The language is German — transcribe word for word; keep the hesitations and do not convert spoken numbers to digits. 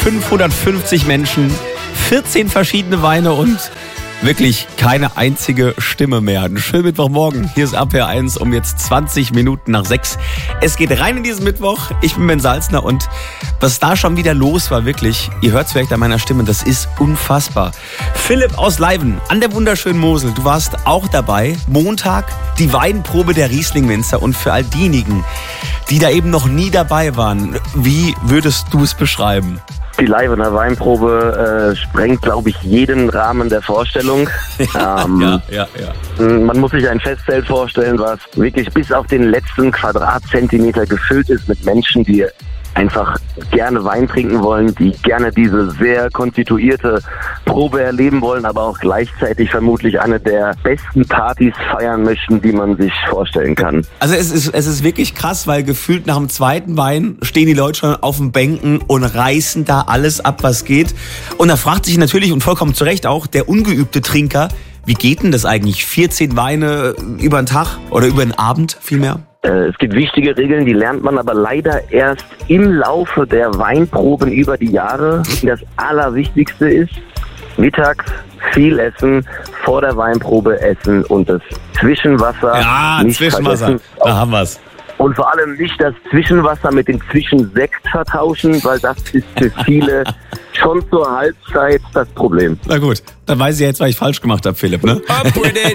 fünfhundertfünfzig Menschen, vierzehn verschiedene Weine und wirklich keine einzige Stimme mehr. Einen schönen Mittwochmorgen. Hier ist A P eins um jetzt zwanzig Minuten nach sechs. Es geht rein in diesen Mittwoch. Ich bin Ben Salzner und was da schon wieder los war, wirklich, ihr hört es vielleicht an meiner Stimme, das ist unfassbar. Philipp aus Leiven an der wunderschönen Mosel, du warst auch dabei. Montag die Weinprobe der Riesling-Winzer und für all diejenigen, die da eben noch nie dabei waren, wie würdest du es beschreiben? Die Leivener Weinprobe äh, sprengt, glaube ich, jeden Rahmen der Vorstellung. Ja, ähm, ja, ja, ja. Man muss sich ein Festzelt vorstellen, was wirklich bis auf den letzten Quadratzentimeter gefüllt ist mit Menschen, die einfach gerne Wein trinken wollen, die gerne diese sehr konstituierte Probe erleben wollen, aber auch gleichzeitig vermutlich eine der besten Partys feiern möchten, die man sich vorstellen kann. Also es ist, es ist wirklich krass, weil gefühlt nach dem zweiten Wein stehen die Leute schon auf den Bänken und reißen da alles ab, was geht. Und da fragt sich natürlich und vollkommen zu Recht auch der ungeübte Trinker, wie geht denn das eigentlich? vierzehn Weine über den Tag oder über den Abend vielmehr? Es gibt wichtige Regeln, die lernt man aber leider erst im Laufe der Weinproben über die Jahre. Das Allerwichtigste ist, mittags viel essen, vor der Weinprobe essen und das Zwischenwasser ja, nicht Zwischenwasser, vergessen. Da haben wir's. Und vor allem nicht das Zwischenwasser mit dem Zwischensekt vertauschen, weil das ist für viele schon zur Halbzeit das Problem. Na gut, dann weiß ich jetzt, was ich falsch gemacht habe, Philipp, ne?